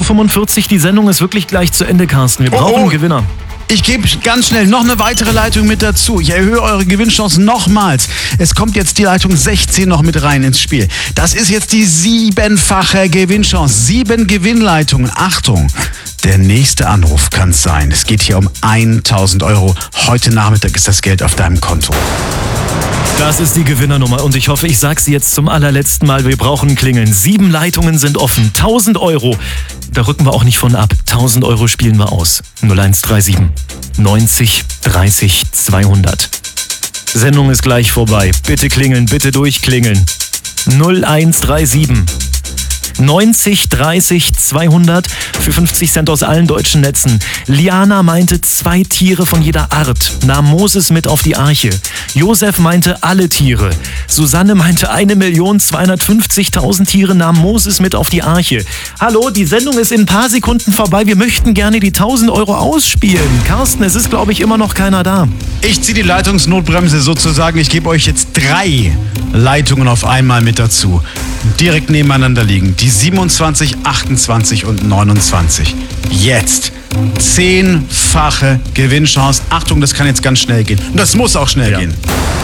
19:45 Uhr. Die Sendung ist wirklich gleich zu Ende, Carsten. Wir brauchen einen Gewinner. Ich gebe ganz schnell noch eine weitere Leitung mit dazu. Ich erhöhe eure Gewinnchancen nochmals. Es kommt jetzt die Leitung 16 noch mit rein ins Spiel. Das ist jetzt die 7-fache Gewinnchance. 7 Gewinnleitungen. Achtung, der nächste Anruf kann es sein. Es geht hier um 1.000 Euro. Heute Nachmittag ist das Geld auf deinem Konto. Das ist die Gewinnernummer und ich hoffe, ich sage sie jetzt zum allerletzten Mal. Wir brauchen Klingeln. 7 Leitungen sind offen. 1.000 Euro. Da rücken wir auch nicht von ab. 1.000 Euro spielen wir aus. 0137 90 30 200. Sendung ist gleich vorbei. Bitte klingeln, bitte durchklingeln. 0137 90 30 200 für 50 Cent aus allen deutschen Netzen. Liana meinte 2 Tiere von jeder Art, nahm Moses mit auf die Arche. Josef meinte alle Tiere. Susanne meinte 1.250.000 Tiere nahm Moses mit auf die Arche. Hallo, die Sendung ist in ein paar Sekunden vorbei. Wir möchten gerne die 1.000 Euro ausspielen. Carsten, es ist, glaube ich, immer noch keiner da. Ich ziehe die Leitungsnotbremse sozusagen. Ich gebe euch jetzt 3 Leitungen auf einmal mit dazu. Direkt nebeneinander liegen. Die 27, 28 und 29. Jetzt 10-fache Gewinnchance. Achtung, das kann jetzt ganz schnell gehen. Und das muss auch schnell gehen.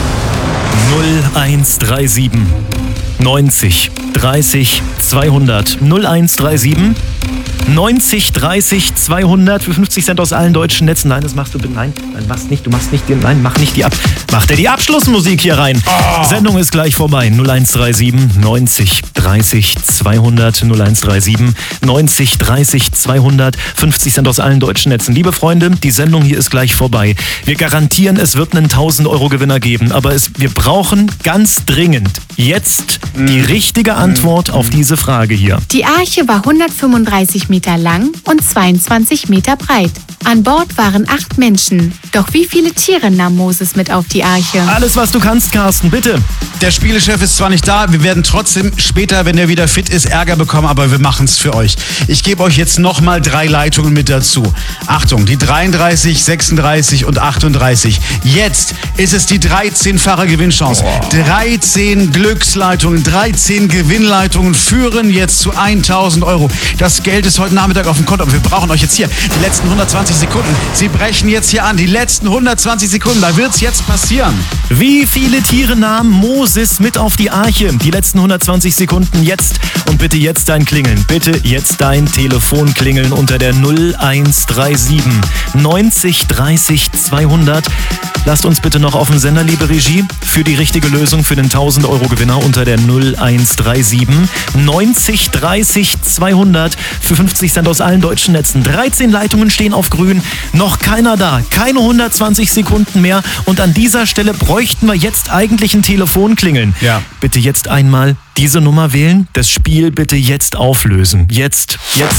0137 90 30 200. 0137 90 30 200 für 50 Cent aus allen deutschen Netzen. Nein, das machst du bitte. Nein, machst nicht. Du machst nicht den. Nein, mach nicht die ab. Mach dir die Abschlussmusik hier rein. Sendung ist gleich vorbei. 0137 90 30 200. 0137 90 30 200. 50 Cent aus allen deutschen Netzen. Liebe Freunde, die Sendung hier ist gleich vorbei. Wir garantieren, es wird einen 1.000 Euro Gewinner geben. Aber wir brauchen ganz dringend jetzt die richtige Antwort auf diese Frage hier. Die Arche war 135 Meter lang und 22 Meter breit. An Bord waren 8 Menschen. Doch wie viele Tiere nahm Moses mit auf die Arche? Alles, was du kannst, Carsten, bitte. Der Spielechef ist zwar nicht da, wir werden trotzdem später, wenn er wieder fit ist, Ärger bekommen, aber wir machen es für euch. Ich gebe euch jetzt nochmal 3 Leitungen mit dazu. Achtung, die 33, 36 und 38. Jetzt ist es die 13-fache Gewinnchance. 13 Glücksleitungen, 13 Gewinnleitungen führen jetzt zu 1.000 Euro. Das Geld ist heute Nachmittag auf dem Konto, aber wir brauchen euch jetzt hier. Die letzten 120 Sekunden. Sie brechen jetzt hier an. Die letzten 120 Sekunden. Da wird es jetzt passieren. Wie viele Tiere nahm Moses mit auf die Arche? Die letzten 120 Sekunden jetzt. Und bitte jetzt dein Klingeln. Bitte jetzt dein Telefon klingeln unter der 0137 90 30 200. Lasst uns bitte noch auf den Sender, liebe Regie, für die richtige Lösung für den 1.000 Euro Gewinner unter der 0137 90 30 200 für 50 Cent aus allen deutschen Netzen. 13 Leitungen stehen auf grün, noch keiner da, keine 120 Sekunden mehr und an dieser Stelle bräuchten wir jetzt eigentlich ein Telefonklingeln. Ja. Bitte jetzt einmal diese Nummer wählen, das Spiel bitte jetzt auflösen. Jetzt.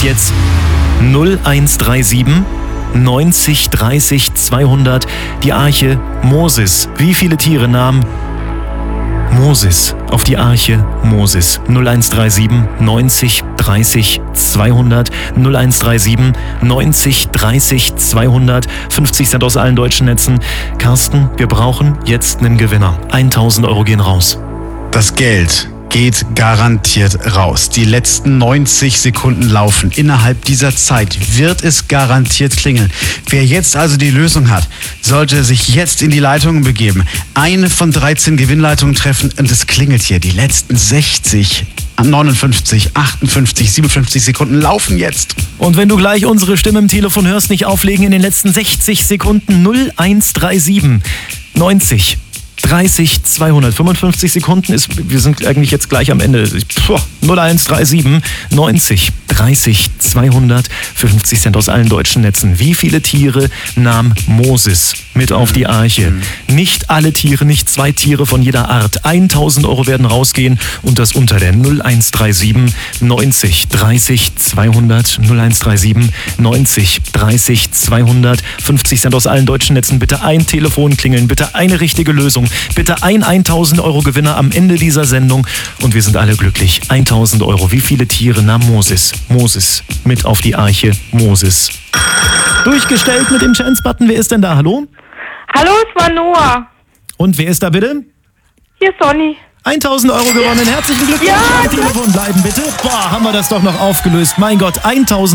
0137 90 30 200. Die Arche Moses. Wie viele Tiere nahm Moses auf die Arche Moses? 0137 90 30 200. 0137 90 30 200. 50 Cent aus allen deutschen Netzen. Carsten, wir brauchen jetzt einen Gewinner. 1.000 Euro gehen raus. Das Geld geht garantiert raus. Die letzten 90 Sekunden laufen. Innerhalb dieser Zeit wird es garantiert klingeln. Wer jetzt also die Lösung hat, sollte sich jetzt in die Leitungen begeben. Eine von 13 Gewinnleitungen treffen und es klingelt hier. Die letzten 60, 59, 58, 57 Sekunden laufen jetzt. Und wenn du gleich unsere Stimme im Telefon hörst, nicht auflegen in den letzten 60 Sekunden. 0137 90 30 200. 55 Sekunden ist, wir sind eigentlich jetzt gleich am Ende. 0137 90 30 200 für 50 Cent aus allen deutschen Netzen. Wie viele Tiere nahm Moses mit auf die Arche? Nicht alle Tiere, nicht 2 Tiere von jeder Art. 1.000 Euro werden rausgehen und das unter der 0137 90 30 200. 0137 90 30 200. 50 Cent aus allen deutschen Netzen. Bitte ein Telefon klingeln, bitte eine richtige Lösung. Bitte ein 1.000 Euro Gewinner am Ende dieser Sendung und wir sind alle glücklich. 1.000 Euro. Wie viele Tiere nahm Moses mit auf die Arche Moses? Durchgestellt mit dem Chance-Button. Wer ist denn da? Hallo? Hallo, es war Noah. Und wer ist da bitte? Hier ist Sonny. 1.000 Euro gewonnen. Herzlichen Glückwunsch. Ja, am Telefon bleiben bitte. Boah, haben wir das doch noch aufgelöst. Mein Gott, 1.000